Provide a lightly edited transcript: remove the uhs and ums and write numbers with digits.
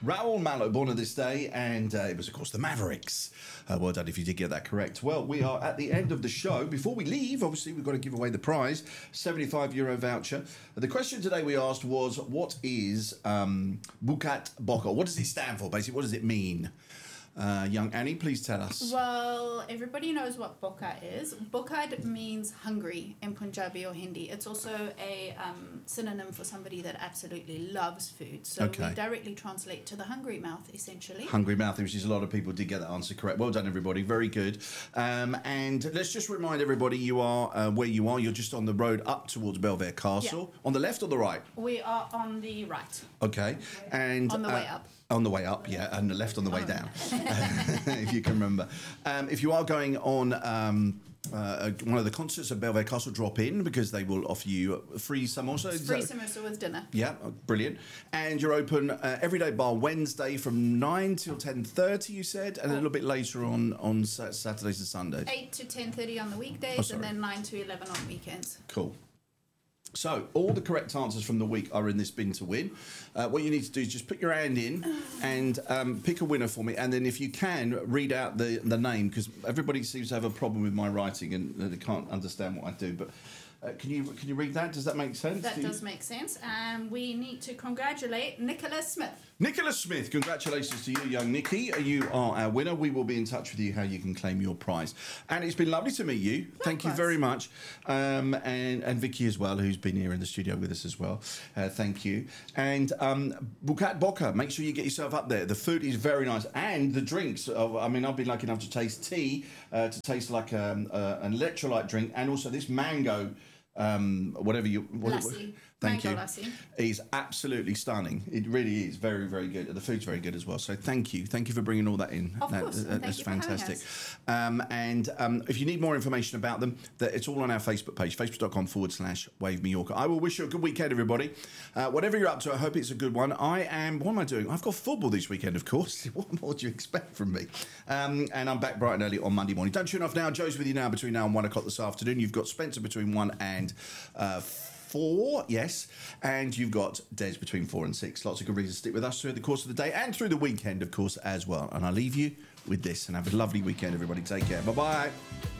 Raoul Malo, born on this day, and it was, of course, the Mavericks. Well done if you did get that correct. Well, we are at the end of the show. Before we leave, obviously, we've got to give away the prize, €75 voucher. The question today we asked was, what is Bukat Boka? What does it stand for, basically? What does it mean? Young Annie, please tell us. Well, everybody knows what boka is. Boka means hungry in Punjabi or Hindi. It's also a synonym for somebody that absolutely loves food. So we directly translate to the hungry mouth, essentially. Hungry mouth, which is a lot of people did get that answer correct. Well done, everybody. Very good. And let's just remind everybody, you are where you are. You're just on the road up towards Belvedere Castle. Yeah. On the left or the right? We are on the right. Okay. And on the way up. On the way up, yeah, and the left on the way down, if you can remember. If you are going on one of the concerts at Belvedere Castle, drop in because they will offer you free samosa. Free samosa with dinner. Yeah, brilliant. And you're open everyday bar Wednesday from 9 till 10:30, you said, and a little bit later on Saturdays and Sundays. 8 to 10:30 on the weekdays, and then 9 to 11 on weekends. Cool. So, all the correct answers from the week are in this bin to win. What you need to do is just put your hand in and pick a winner for me. And then if you can, read out the name, because everybody seems to have a problem with my writing and they can't understand what I do. But can you read that? Does that make sense? That does make sense. And we need to congratulate Nicholas Smith. Nicholas Smith, congratulations to you, young Nicky. You are our winner. We will be in touch with you how you can claim your prize. And it's been lovely to meet you. Likewise. Thank you very much. And Vicky as well, who's been here in the studio with us as well. Thank you. And Bukat Boka, make sure you get yourself up there. The food is very nice. And the drinks, I mean, I've been lucky enough to taste tea, to taste like an electrolyte drink, and also this mango, whatever you... Lassi. Thank Mango you. Lassi. Is absolutely stunning. It really is very, very good. The food's very good as well. So thank you. Thank you for bringing all that in. Of course. That's fantastic. And if you need more information about them, it's all on our Facebook page, facebook.com/Wave Mallorca. I will wish you a good weekend, everybody. Whatever you're up to, I hope it's a good one. What am I doing? I've got football this weekend, of course. What more do you expect from me? And I'm back bright and early on Monday morning. Don't tune off now. Joe's with you now between now and 1 o'clock this afternoon. You've got Spencer between 1 and 4, yes, and you've got Des between 4 and 6. Lots of good reasons to stick with us through the course of the day and through the weekend, of course, as well. And I'll leave you with this, and have a lovely weekend, everybody. Take care. Bye-bye.